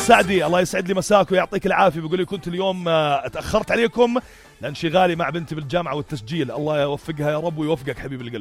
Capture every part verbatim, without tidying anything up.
السعدي الله يسعد لي مساك ويعطيك العافية، بيقول لي كنت اليوم تأخرت عليكم لانشغالي مع بنتي بالجامعة والتسجيل، الله يوفقها يا رب ويوفقك حبيب القلب.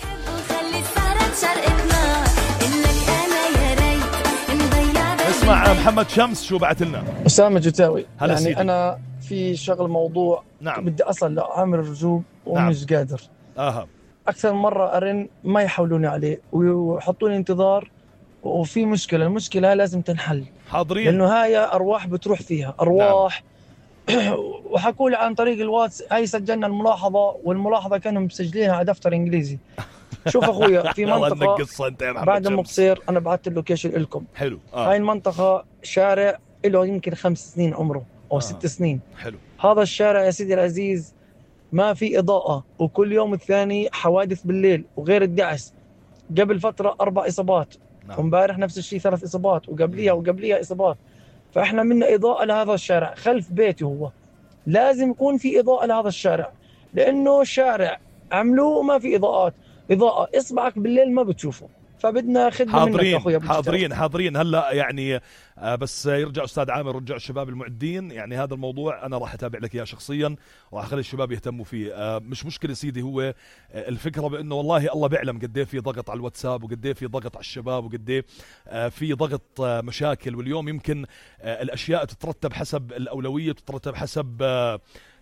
اسمع محمد شمس شو بعت لنا. أسامة جتاوي، هلا يعني سيدي. أنا في شغل موضوع نعم. بدي أصل لعامل الرجوب ومش نعم. قادر آه. أكثر مرة أرن ما يحولوني عليه ويحطوني انتظار، وفي مشكلة، المشكلة لازم تنحل. حاضرين. لأنه هاي أرواح بتروح فيها أرواح. نعم. وحكوا لي عن طريق الواتس، هاي سجلنا الملاحظة، والملاحظة كانوا مسجلينها على دفتر إنجليزي. شوف أخويا في منطقة بعد ما قصير أنا بعت اللوكيشن لكم. حلو. آه. هاي المنطقة شارع له يمكن خمس سنين عمره أو آه. ست سنين. حلو. هذا الشارع يا سيدي العزيز ما في إضاءة، وكل يوم الثاني حوادث بالليل وغير الدعس. قبل فترة أربع إصابات، نعم. ومبارح نفس الشيء ثلاث إصابات، وقبليها وقبليها إصابات. فإحنا منا إضاءة لهذا الشارع خلف بيتي، هو لازم يكون في إضاءة لهذا الشارع، لأنه شارع عملوه وما في إضاءات. إضاءة إصبعك بالليل ما بتشوفه، فبدنا خدمة حاضرين منك أخويا. حاضرين حاضرين هلا يعني آه بس يرجع أستاذ عامر، رجع الشباب المعدين، يعني هذا الموضوع أنا راح أتابع لك إياه شخصيا وراح أخلي الشباب يهتموا فيه. آه مش مشكلة سيدي، هو آه الفكرة بأنه والله الله بيعلم قد ايه في ضغط على الواتساب، وقد ايه في ضغط على الشباب، وقد ايه آه في ضغط آه مشاكل. واليوم يمكن آه الأشياء تترتب حسب الأولوية، تترتب حسب آه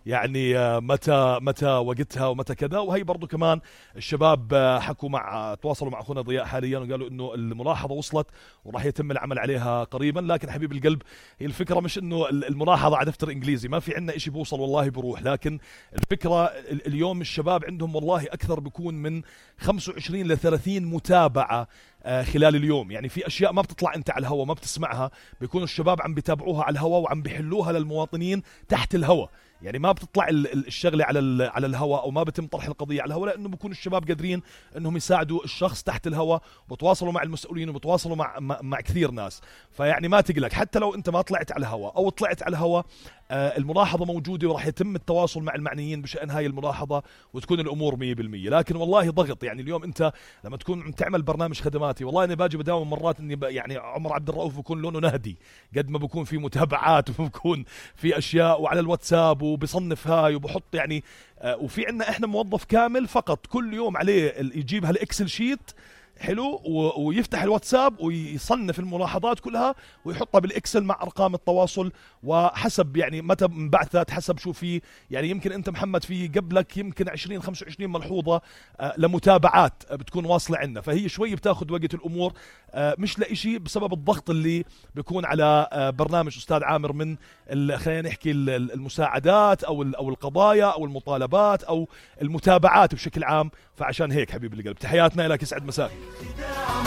يعني متى متى وقتها ومتى كذا. وهي برضو كمان الشباب حكوا مع تواصلوا مع اخونا ضياء حاليا وقالوا انه الملاحظه وصلت وراح يتم العمل عليها قريبا. لكن حبيب القلب هي الفكره مش انه الملاحظه على دفتر انجليزي، ما في عندنا شيء بوصل والله بروح. لكن الفكره اليوم الشباب عندهم والله اكثر بيكون من خمسة وعشرين ل ثلاثين متابعه خلال اليوم. يعني في أشياء ما بتطلع أنت على الهواء ما بتسمعها، بيكونوا الشباب عم بيتابعوها على الهواء وعم بيحلوها للمواطنين تحت الهواء. يعني ما بتطلع الشغلة على على الهواء أو ما بتم طرح القضية على الهواء، لأنه بيكون الشباب قادرين أنهم يساعدوا الشخص تحت الهواء، وبتواصلوا مع المسؤولين وبتواصلوا مع مع كثير ناس. فيعني ما تقلق، حتى لو أنت ما طلعت على الهواء أو طلعت على الهواء آه الملاحظة موجودة وراح يتم التواصل مع المعنيين بشأن هاي الملاحظة وتكون الأمور مية بالمية. لكن والله ضغط، يعني اليوم أنت لما تكون عم تعمل برنامج خدماتي، والله أنا باجي بداوم مرات إني يعني عمر عبد الرؤوف بكون لونه نهدي قد ما بكون في متابعات وبكون في أشياء وعلى الواتساب وبصنف هاي وبحط يعني آه وفي عنا إحنا موظف كامل فقط كل يوم عليه يجيب هالإكسل شيت حلو ويفتح الواتساب ويصنف الملاحظات كلها ويحطها بالاكسل مع ارقام التواصل وحسب يعني متى انبعثت، حسب شو في. يعني يمكن انت محمد في قبلك يمكن عشرين خمسة وعشرين ملحوظه لمتابعات بتكون واصله عنا، فهي شوي بتاخذ وقت الامور مش لإشي بسبب الضغط اللي بيكون على برنامج استاذ عامر من خلينا نحكي المساعدات او او القضايا او المطالبات او المتابعات بشكل عام. فعشان هيك حبيب القلب تحياتنا لك، يسعد مساك.